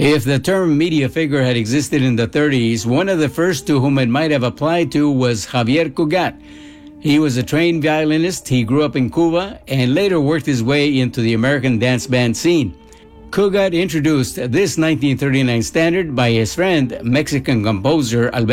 If the term media figure had existed in the 30s, one of the first to whom it might have applied to was Javier Cugat. He was a trained violinist. He grew up in Cuba and later worked his way into the American dance band scene. Cugat introduced this 1939 standard by his friend, Mexican composer Alberto